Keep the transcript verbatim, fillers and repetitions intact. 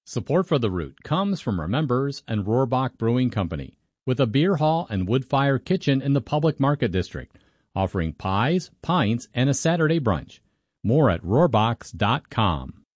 Support for The Root comes from our members and Rohrbach Brewing Company, with a beer hall and wood-fire kitchen in the Public Market District, offering pies, pints, and a Saturday brunch. More at rohrbachs dot com.